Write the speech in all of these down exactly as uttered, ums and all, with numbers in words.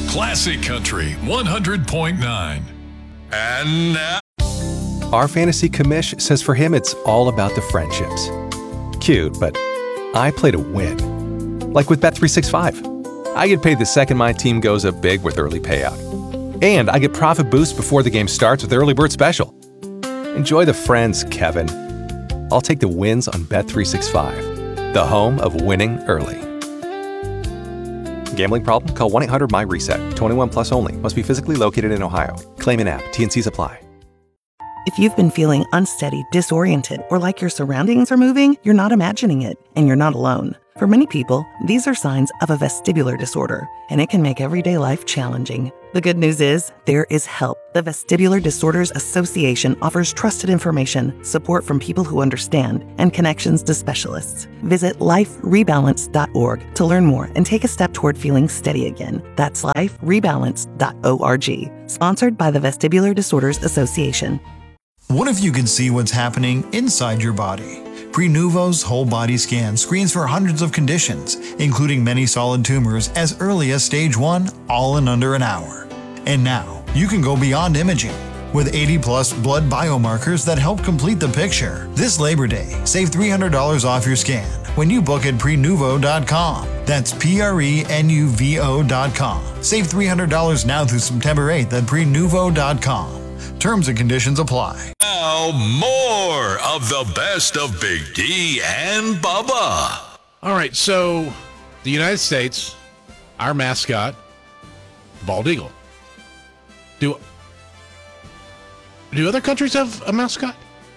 Classic Country one hundred point nine. And now, our fantasy commish says for him it's all about the friendships. Cute, but I play to win. Like with Bet three sixty-five. I get paid the second my team goes up big with early payout. And I get profit boost before the game starts with Early Bird Special. Enjoy the friends, Kevin. I'll take the wins on Bet three sixty-five, the home of winning early. Gambling problem? Call one eight hundred M Y reset. twenty-one plus only. Must be physically located in Ohio. Claim in app. T N Cs apply. If you've been feeling unsteady, disoriented, or like your surroundings are moving, you're not imagining it, and you're not alone. For many people, these are signs of a vestibular disorder, and it can make everyday life challenging. The good news is, there is help. The Vestibular Disorders Association offers trusted information, support from people who understand, and connections to specialists. Visit life rebalance dot org to learn more and take a step toward feeling steady again. That's life rebalance dot org. Sponsored by the Vestibular Disorders Association. What if you could see what's happening inside your body? Prenuvo's whole body scan screens for hundreds of conditions, including many solid tumors as early as stage one, all in under an hour. And now, you can go beyond imaging. With eighty plus blood biomarkers that help complete the picture. This Labor Day, save three hundred dollars off your scan when you book at prenuvo dot com. That's P R E N U V O dot com. Save three hundred dollars now through September eighth at prenuvo dot com. Terms and conditions apply. Now, more of the best of Big D and Bubba. All right, so the United States, our mascot, bald eagle. Do do other countries have a mascot?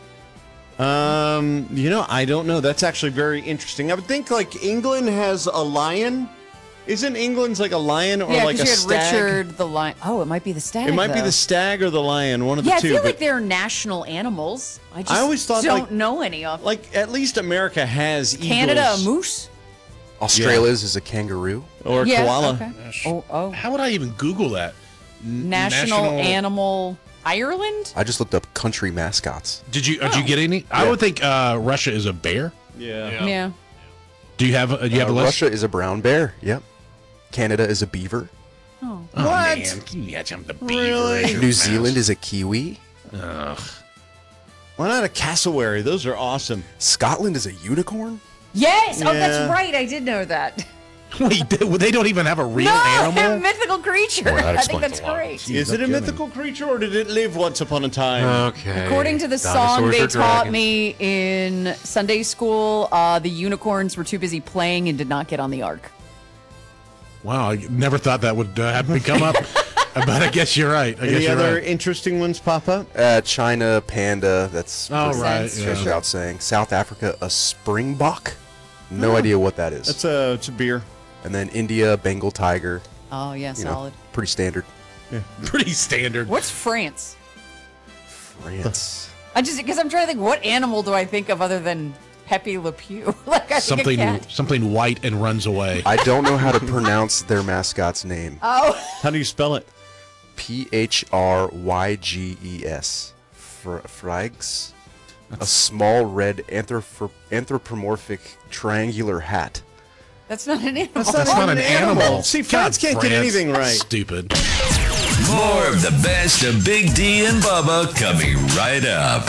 Um, you know, I don't know. That's actually very interesting. I would think like England has a lion. Isn't England's like a lion or yeah, like a you had stag? Richard the lion. Oh, it might be the stag. It might though. be the stag or the lion, one of yeah, the two. I feel but like they're national animals. I just I always thought, don't like- know any of them. like at least America has Canada, eagles a moose? Australia's is a kangaroo. or a Yeah, koala. okay. Oh, oh. How would I even Google that? N- National, animal Ireland? I just looked up country mascots. Did you? Did you Oh. get any? I would think uh, Russia is a bear. Yeah. Yeah. Do you have? A, do you have Uh, a list? Russia is a brown bear. Yep. Canada is a beaver. Oh. Oh, What? man, can you imagine the beaver? Really? as your New Zealand mascot? is a kiwi. Ugh. Why not a cassowary? Those are awesome. Scotland is a unicorn. Yes! Oh, Yeah. that's right. I did know that. Wait, they, they don't even have a real no, animal? a mythical creature. Boy, that I think explains that's a lot. great. Is it a mythical creature or did it live once upon a time? Okay. According to the song they taught me in Sunday school, uh, the unicorns were too busy playing and did not get on the ark. Wow, I never thought that would uh, have come up, but I guess you're right. I guess Any you're other right. interesting ones pop up? Uh, China panda. That's Oh, pretty right. fish Yeah. out saying. South Africa a springbok. No idea what that is. That's a, it's a beer. And then India Bengal tiger. Oh, yeah, You know, solid. pretty standard. Pretty standard. What's France? France. I just because I'm trying to think, what animal do I think of other than Pepe Le Pew? like I Something think a cat. something white and runs away. I don't know how to pronounce their mascot's name. Oh, How do you spell it? P H R Y G E S. Fr- Frags? A small red anthrop- anthropomorphic triangular hat. that's not an animal. That's not an animal. See, God, France can't get France. anything right. Stupid. More of the best of Big D and Bubba coming right up.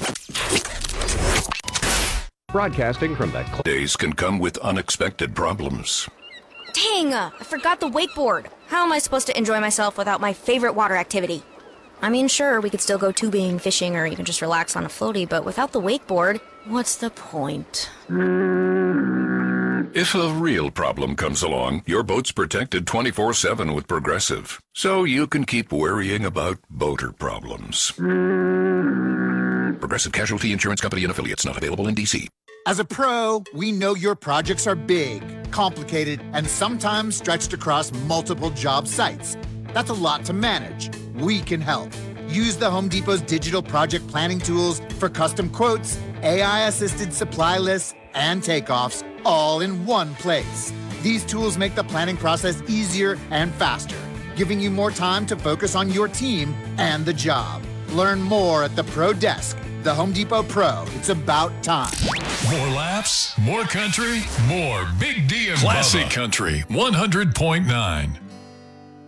Broadcasting from the... Days can come with unexpected problems. Dang, uh, I forgot the wakeboard. How am I supposed to enjoy myself without my favorite water activity? I mean, sure, we could still go tubing, fishing, or even just relax on a floaty, but without the wakeboard, what's the point? If a real problem comes along, your boat's protected twenty-four seven with Progressive, so you can keep worrying about boater problems. Progressive Casualty Insurance Company and Affiliates, not available in D C. As a pro, we know your projects are big, complicated, and sometimes stretched across multiple job sites. That's a lot to manage. We can help. Use the Home Depot's digital project planning tools for custom quotes, A I-assisted supply lists, and takeoffs, all in one place. These tools make the planning process easier and faster, giving you more time to focus on your team and the job. Learn more at the Pro Desk. The Home Depot Pro. It's about time. More laughs, more country, more Big D and Classic Country one hundred point nine.